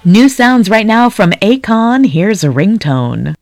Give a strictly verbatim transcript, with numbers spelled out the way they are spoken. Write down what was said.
New sounds right now from Akon. Here's a ringtone.